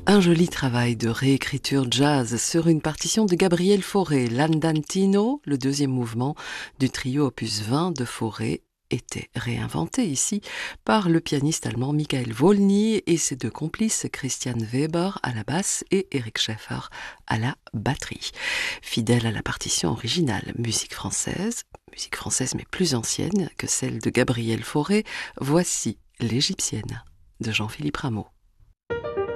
Un joli travail de réécriture jazz sur une partition de Gabriel Fauré, l'Andantino, le deuxième mouvement du trio opus 20 de Fauré, était réinventé ici par le pianiste allemand Michael Volny et ses deux complices Christian Weber à la basse et Eric Schäfer à la batterie. Fidèle à la partition originale, musique française mais plus ancienne que celle de Gabriel Fauré, voici l'Égyptienne de Jean-Philippe Rameau.